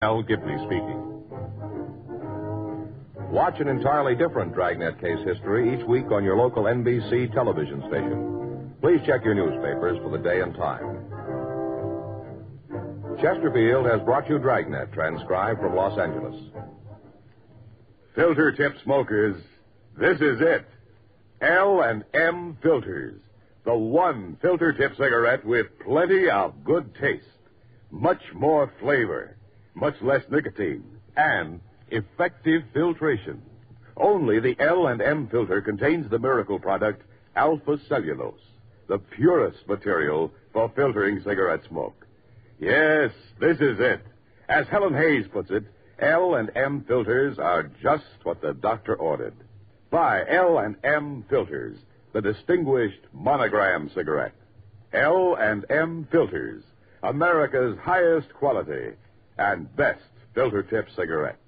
Al Gibney speaking. Watch an entirely different Dragnet case history each week on your local NBC television station. Please check your newspapers for the day and time. Chesterfield has brought you Dragnet, transcribed from Los Angeles. Filter tip smokers, this is it. L&M Filters, the one filter tip cigarette with plenty of good taste, much more flavor, much less nicotine, and effective filtration. Only the L&M filter contains the miracle product alpha cellulose, the purest material for filtering cigarette smoke. Yes, this is it. As Helen Hayes puts it, L&M filters are just what the doctor ordered. Buy L&M filters, the distinguished monogram cigarette. L&M filters, America's highest quality and best filter tip cigarette.